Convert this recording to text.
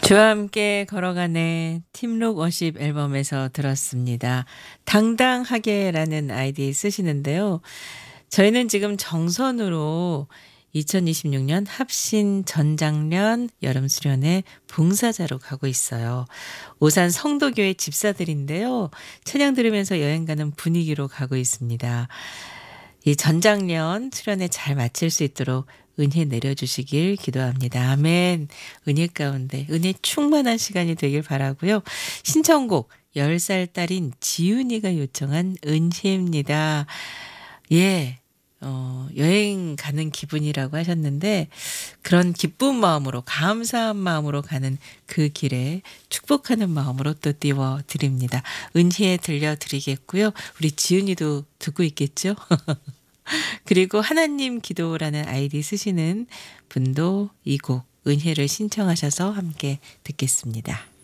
주와 함께 걸어가네 팀록 워십 앨범에서 들었습니다. 당당하게라는 아이디 쓰시는데요. 저희는 지금 정선으로 2026년 합신 전장련 여름 수련회 봉사자로 가고 있어요. 오산 성도교회 집사들인데요. 찬양 들으면서 여행 가는 분위기로 가고 있습니다. 이 전장련 수련회 잘 마칠 수 있도록 은혜 내려주시길 기도합니다. 아멘. 은혜 가운데 은혜 충만한 시간이 되길 바라고요. 신청곡 10살 딸인 지윤이가 요청한 은혜입니다. 예. 여행 가는 기분이라고 하셨는데 그런 기쁜 마음으로 감사한 마음으로 가는 그 길에 축복하는 마음으로 또 띄워드립니다. 은혜 들려드리겠고요. 우리 지윤이도 듣고 있겠죠? 그리고 하나님 기도라는 아이디 쓰시는 분도 이 곡 은혜를 신청하셔서 함께 듣겠습니다.